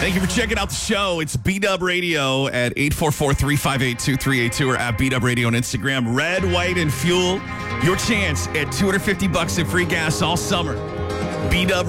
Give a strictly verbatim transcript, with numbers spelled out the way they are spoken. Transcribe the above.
Thank you for checking out the show. It's B-Dub Radio at eight four four, three five eight, two three eight two or at B-Dub Radio on Instagram. Red, white, and fuel. Your chance at two hundred fifty bucks in free gas all summer. B-Dub